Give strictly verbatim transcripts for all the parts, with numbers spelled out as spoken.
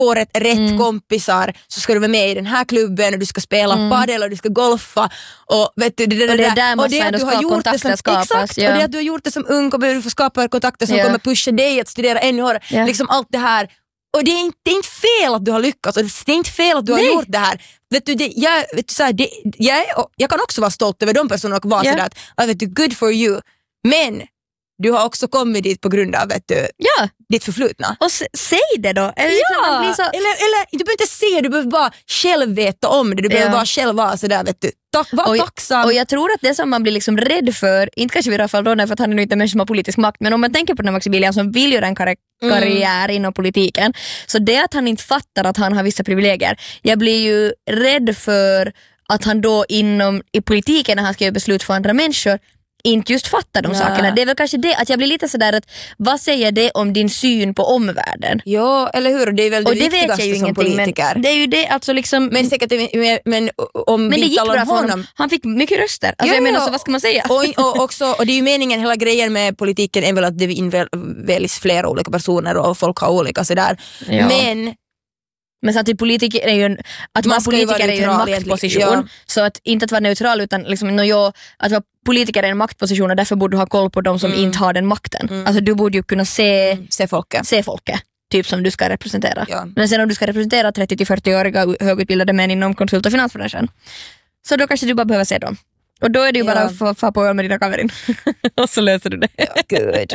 året rätt mm. kompisar så ska du vara med i den här klubben och du ska spela mm. padel och du ska golfa och vet du det där, och det är där man och det att du har gjort det som skapas, exakt ja. och det att du har gjort det som ung kommer du få skapa kontakter som ja. kommer pusha dig att studera ännu hårdare ja. liksom allt det här och det är, inte, det är inte fel att du har lyckats och det är inte fel att du Nej. har gjort det här vet du, det, jag, vet du så här, det, jag, är, jag kan också vara stolt över de personerna och vara ja. sådär att vet du, good for you men du har också kommit dit på grund av vet du, ja. ditt förflutna. Och s- säg det då. Eller, ja. blir så... eller, eller du behöver inte se, du behöver bara själv veta om det. Du behöver ja. bara själv vara sådär, vet du. Ta- var och, tacksam. Och jag tror att det som man blir liksom rädd för, inte kanske vid Rafael Donner för att han är inte en människa som har politisk makt, men om man tänker på den här Maximilian som vill göra en kar- karriär mm. inom politiken, så det att han inte fattar att han har vissa privilegier, jag blir ju rädd för att han då inom i politiken när han ska göra beslut för andra människor inte just fattar de ja. sakerna. Det är väl kanske det att jag blir lite sådär att vad säger det om din syn på omvärlden? Ja, eller hur? Det är väl det, och det viktigaste vet jag ju som politiker. Men det är ju det alltså liksom men säkert men om men det vi gick talar bra om för honom. honom. Han fick mycket röster. Alltså ja, jag menar så vad ska man säga? Och, och, också, och det är ju meningen hela grejen med politiken är väl att det inväljs flera olika personer och folk har olika sådär. Ja. Men Men så att politiker är ju en, att man politiker är ju en maktposition ja. Så att inte att vara neutral utan liksom, no, jo, att vara politiker är en maktposition och därför borde du ha koll på de som mm. inte har den makten. Mm. Alltså du borde ju kunna se, mm. se folket. Se folket. Typ som du ska representera. Ja. Men sen om du ska representera trettio till fyrtio-åriga högutbildade män inom konsult- och finansbranschen så då kanske du bara behöver se dem. Och då är det ju ja. bara att få, få på öl med dina kamerin. Och så löser du det. Ja, gud.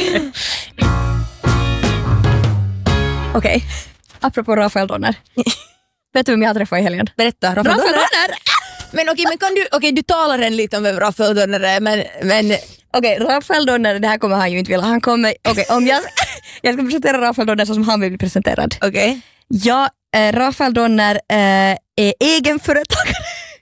Okej. Okay. Apropå Rafael Donner. Vet du vem jag träffade i helgen? Berätta. Rafael, Rafael Donner. Donner. Men okej, men kan du, okej, du talar en lite om vem Rafael Donner är, men, men okej, Rafael Donner, det här kommer han ju inte vilja. Han kommer, okej, om jag, jag ska presentera Rafael Donner så som han vill bli presenterad. Okej. Okay. Ja, äh, Rafael Donner äh, är egenföretagare.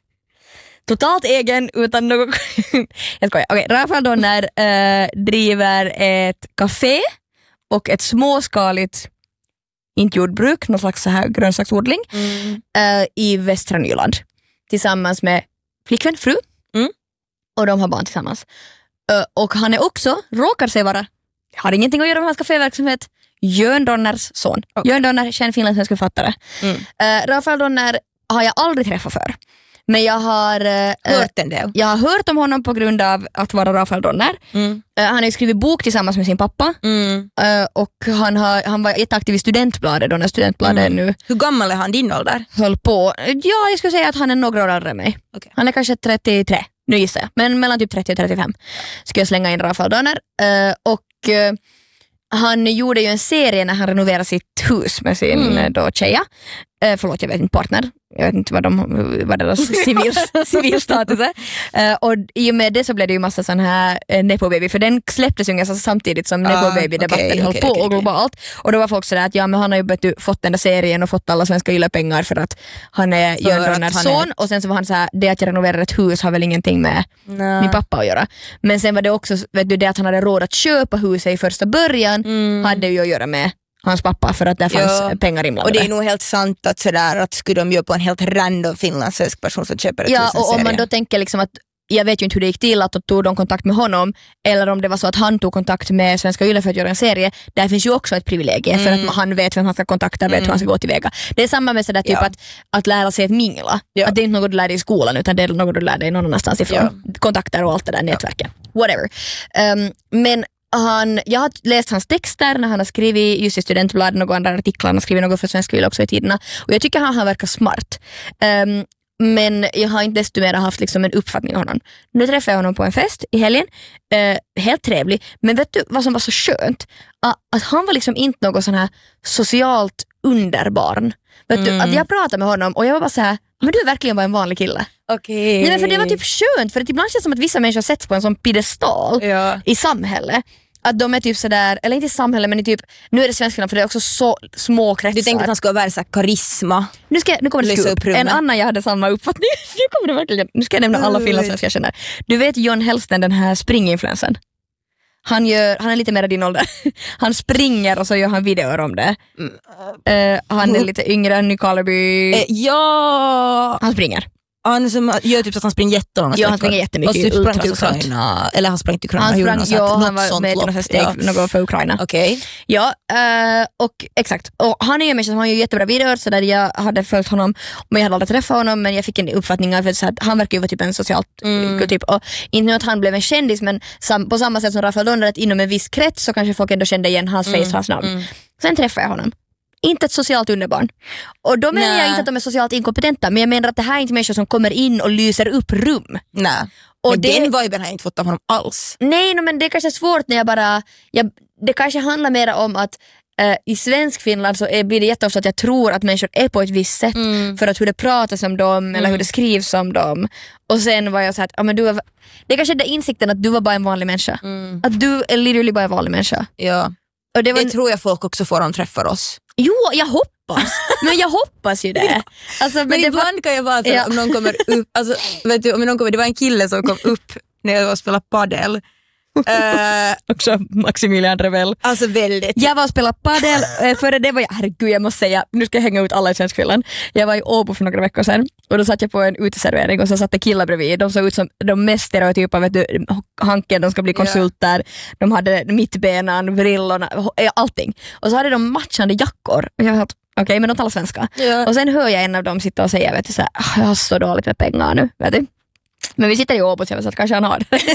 Totalt egen utan något. Jag skojar. Okej, Rafael Donner äh, driver ett café och ett småskaligt inte jordbruk, någon slags så här grönsaksodling mm. uh, i västra Nyland tillsammans med flickvän, fru mm. och de har barn tillsammans. Uh, och han är också, råkar sig vara, har ingenting att göra med hans kaféverksamhet, Jörn Donners son. Okay. Jörn Donner, känd finlandssvensk författare. Mm. Uh, Rafael Donner har jag aldrig träffat för. Men jag har uh, hört en del. Jag har hört om honom på grund av att vara Rafael Donner. Mm. Uh, han har ju skrivit bok tillsammans med sin pappa. Mm. Uh, och han, har, han var jätteaktiv i studentbladet då när studentbladet mm. nu. Hur gammal är han, din ålder? Höll på. Ja, jag skulle säga att han är några år äldre än mig. Okay. Han är kanske trettiotre, nu gissar jag. Men mellan typ trettio och trettiofem ska jag slänga in Rafael Donner. Uh, och uh, han gjorde ju en serie när han renoverade sitt hus med sin mm. då tjeja. Uh, förlåt, jag vet inte, partner. Jag vet inte vad, de, vad deras civil, civilstatus är. Uh, och i och med det så blev det ju massa sån här uh, Nepo Baby. För den släpptes ju ganska samtidigt som uh, Nepo Baby-debatten okay, höll okay, på okay, och globalt. Okay. Och då var folk sådär att ja, men han har ju bet- fått den där serien och fått alla svenska yllepengar för att han är Jörn Donners son. Är... Och sen så var han såhär, det att jag renoverar ett hus har väl ingenting med no. min pappa att göra. Men sen var det också, vet du, det att han hade råd att köpa huset i första början mm. hade ju att göra med hans pappa för att där fanns ja. pengar inblandade. Och det är nog helt sant att sådär att skulle de göra på en helt random finlandssvensk person som köper ett ja, hus en och serie. om man då tänker liksom att jag vet ju inte hur det gick till att tog de kontakt med honom eller om det var så att han tog kontakt med Svenska Yle för att göra en serie. Där finns ju också ett privilegie mm. för att han vet vem han ska kontakta, vet mm. hur han ska gå tillväga. Det är samma med sådär typ ja. att, att lära sig att mingla. Ja. Att det är inte något du lär dig i skolan utan det är något du lär dig någon annanstans ifrån. Ja. Kontakter och allt det där nätverket. Ja. Whatever. Um, men Han, jag har läst hans texter när han har skrivit just i studentbladen och andra artiklar. Han har skrivit något för Svenska Yle också i tiderna. Och jag tycker han, han verkar smart. Um, men jag har inte desto mer haft liksom en uppfattning av honom. Nu träffade jag honom på en fest i helgen. Uh, helt trevlig. Men vet du vad som var så skönt? Uh, att han var liksom inte något sån här socialt underbarn. Vet mm. du, att jag pratade med honom och jag var bara så här, men du är verkligen bara en vanlig kille. Okej. Okay. Nej, för det var typ skönt, för det ibland känns som att vissa människor sätts på en sån piedestal ja. i samhället. Att de är typ sådär, eller inte i samhället men i typ, nu är det svenskarna för det är också så små kretsar. Du tänkte att han ska vara så karisma. Nu, ska, nu kommer det skup. En annan jag hade samma uppfattning. Nu kommer det verkligen. Nu ska jag nämna alla finlandssvenskar jag känner. Du vet John Hellsten, den här springinfluensen. Han, gör, han är lite mer din ålder. Han springer och så gör han videor om det. Mm. Uh, han är lite yngre än Nykarleby. Uh, ja! Han springer. Han som gör typ så att han springer jättelånga Ja, han springer jättemycket och i typ sprang ultras till och sånt. Ukraina. Eller han sprang till Ukraina. Han gjorde sprang, något ja, sånt- han något var sånt med i lopp. några steg Ja. något för Ukraina. Okej. Ja, eh, och exakt. Och han är ju en människa som har ju jättebra videor, så där jag hade följt honom, men jag hade aldrig träffat honom, men jag fick en uppfattning av att han verkar ju vara typ en socialt Mm. typ, och inte nu att han blev en kändis, men sam, på samma sätt som Rafael Donner, att inom en viss krets så kanske folk ändå kände igen hans face och hans namn. Mm. Sen träffade jag honom. Inte ett socialt underbarn. Och då menar Nej. jag inte att de är socialt inkompetenta, men jag menar att det här är inte människor som kommer in och lyser upp rum. Nej. Och Men det- den viben har jag inte fått av honom alls. Nej, no, men det är kanske svårt när jag bara... Jag, det kanske handlar mer om att eh, i svensk Finland så är, blir det jätteofta att jag tror att människor är på ett visst sätt Mm. för att hur det pratas om dem eller hur det skrivs om dem. Och sen var jag så här, att, ja, men du är, det är kanske den insikten att du var bara en vanlig människa. Mm. Att du är literally bara en vanlig människa. Ja. Och det var, Det tror jag folk också får om de träffar oss. jo, jag hoppas. men jag hoppas ju det. Alltså, men Men det var, ibland kan jag vara så Ja. om någon kommer upp, alltså, vet du, om någon kommer, det var en kille som kom upp när jag var och spelade padel. Uh, också Maximilian Revell. alltså väldigt. Jag var och spelade padel, eh, före det var jag, herregud jag måste säga, nu ska jag hänga ut alla i Svenskfinland. Jag var i Åbo för några veckor sedan och då satt jag på en uteservering och så satt det killar bredvid. De såg ut som de mest stereotypa, vet du, Hanken, de ska bli konsulter, de hade mittbenan, brillorna, allting. Och så hade de matchande jackor. Och jag var helt, okej, okay, men de talar svenska. Ja. Och sen hör jag en av dem sitta och säga, vet du, så här, "Ah, jag har så dåligt med pengar nu, vet du. Men vi sitter i Åbo så jag vet att kanske han har det.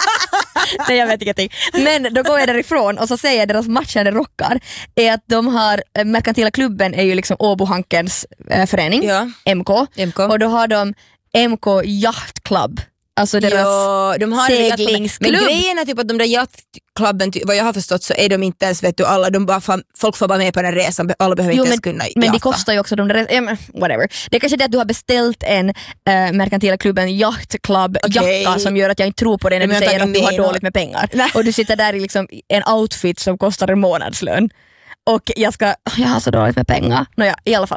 Nej, jag vet ingenting. Men då går jag därifrån och så säger jag deras matchande rockar är att de har, eh, Merkantila klubben är ju liksom Åbo Hankens eh, förening, Ja. M K. M K. Och då har de M K Yacht Club. Alltså deras Ja, de har seglingsklubb. Men grejen är typ att de där jaktklubben, ty- vad jag har förstått så är de inte ens, vet du, alla, de bara fan, folk får bara med på den resan, alla behöver Jo, inte men, ens kunna men det jata. kostar ju också de där, ja, men whatever. Det är kanske det att du har beställt en äh, Merkantila klubben Yacht Club Okej. jacka som gör att jag inte tror på det när Men du jag säger tar att du har med nå- dåligt med pengar. Nej. Och du sitter där i liksom en outfit som kostar en månadslön. Och jag ska, jag har så dåligt med pengar. Nåja, i alla fall.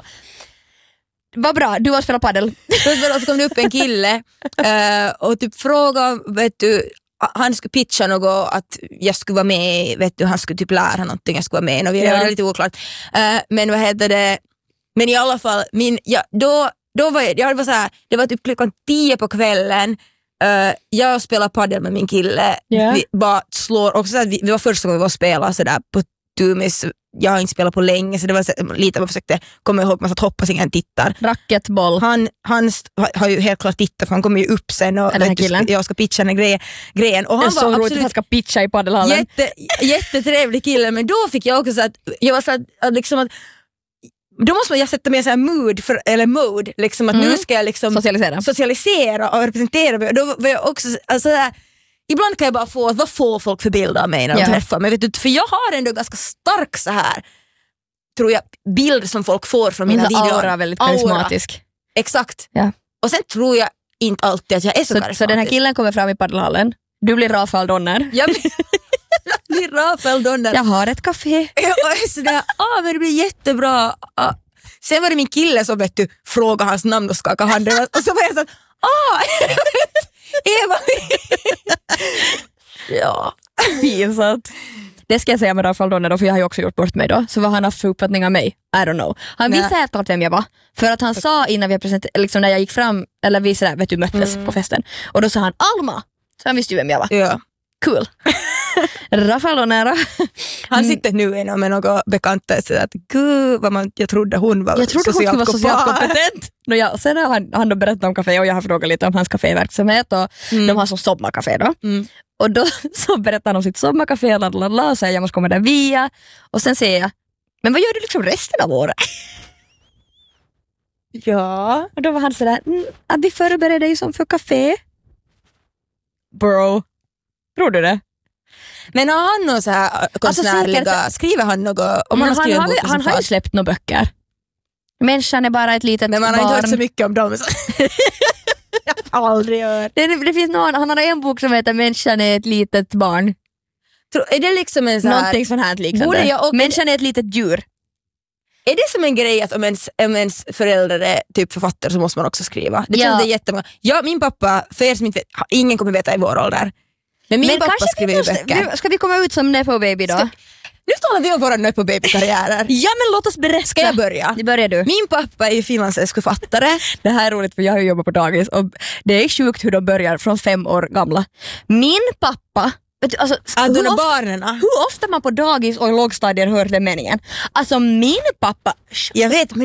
Vad bra, du har spelat paddel. Och så kom det upp en kille eh, och typ frågade, vet du, han skulle pitcha något att jag skulle vara med, vet du, han skulle typ lära någonting, jag skulle vara med, och det Ja. var lite oklart. Eh, men vad heter det, men i alla fall, min, ja, då, då var jag, jag var så här, det var typ klockan tio på kvällen, eh, jag spelade paddel med min kille, Ja. vi bara slår, och så här, vi, vi var första gången vi var och spelade så där på Tumis, jag har inte spelat på länge så det var så, lite jag försökte komma ihåg, man satt hoppas ingen tittar. Racketboll. Han, han st- har- har ju helt klart tittat för han kommer ju upp sen och den här vet du, killen? ska- jag ska pitcha den här gre- grejen. Och Det är han så var roligt att han absolut ska pitcha i paddelhallen. jätte, jättetrevlig kille, men då fick jag också så att jag var så att, att liksom att då måste man jag sätta mig i så här mood för, eller mode liksom att Mm. nu ska jag liksom Socialisera. socialisera och representera mig. Då var jag också alltså där, ibland kan jag bara få, vad får folk för bild av mig när de Ja. träffar mig? Vet du, för jag har ändå ganska stark så här, tror jag, bild som folk får från mina Min videor. aura väldigt Aura. karismatisk. Exakt. Ja. Och sen tror jag inte alltid att jag är så, Så, karismatisk. så den här killen kommer fram i paddelhallen. Du blir Rafael Donner. Jag blir, jag blir Rafael Donner. Jag har ett café. Och jag är sådär, ah, men det blir jättebra. Ah. Sen var det min kille som vet du, frågade hans namn och skakade handen. Och så var jag så att, ah, Eva. Ja. Pinsamt. Det ska jag säga med Rafael Donner då, för jag har ju också gjort bort mig då. Så vad han har för uppfattning av mig, I don't know. Han Nej. visste helt klart vem jag var. För att han sa innan vi presenterade, liksom när jag gick fram, eller vi sådär, vet du, möttes Mm. på festen. Och då sa han Alma. Så han visste ju vem jag var. Ja. Cool. Rafael Donner. Han sitter nu inom med några bekanta och säger att gud vad man, jag trodde hon var Jag trodde hon skulle vara socialt kompetent. kompetent. No, ja, sen har han, han då berättat om café och jag har frågat lite om hans kaféverksamhet och Mm. de har som sommarcafé då. Mm. Och då så berättar han om sitt sommarcafé ladlalala, och säger jag måste komma där via. Och sen säger jag, men vad gör du liksom resten av året? Ja. Och då var han sådär, mm, att vi förbereder dig som för café. Bro, tror du det? Men har han någon så här konstnärliga, säkert- skriver han något? Om Men han har han, skrivit en har, bok ju- som han har ju far. släppt några böcker. Människan är bara ett litet Men man har barn. inte hört så mycket om dem. Så. Jag har aldrig hört. Det, det finns någon, han har en bok som heter Människan är ett litet barn. Tror- Är det liksom en så här, Någonting sånt här liknande. Borde jag åka- Människan är ett litet djur. är det som en grej att om ens, om ens förälder är typ författare så måste man också skriva? Det Ja. känns det jättemånga. Ja, min pappa, för er som inte vet, ha- ingen kommer veta i vår ålder. Men min Men pappa kanske skriver vi ju måste, böcker. du, ska vi komma ut som Nepo Baby då? Ska- Nu talar vi om våra nöjd på babykarriärer. Ja, men låt oss berätta. Ska jag börja? Det börjar du. Min pappa är ju finlandssvensk författare. Det här är roligt för jag har ju jobbat på dagis och det är sjukt hur de börjar från fem år gamla. Min pappa, vet du, alltså, Att hur, de ofta, barnen. hur ofta man på dagis och i lågstadier hör den meningen. Alltså min pappa... Jag vet, men